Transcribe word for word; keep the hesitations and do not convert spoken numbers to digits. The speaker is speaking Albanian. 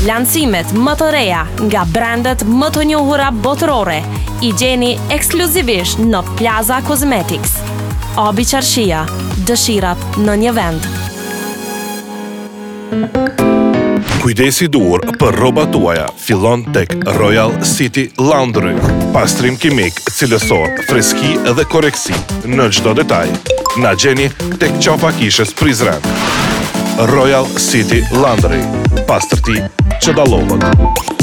Lancimet më të reja nga brandet më të njohura botërore i gjeni ekskluzivisht në Plaza Cosmetics. Abi Qarshia, dëshirat në një vend. Kujdesi dur për rrobat tuaja fillon tek Royal City Laundry. Pastrim kimik, cilësor, freski dhe koreksi në çdo detaj. Na gjeni tek qofa kishës Prizren. Royal City Laundry. Pastërti që dallohet.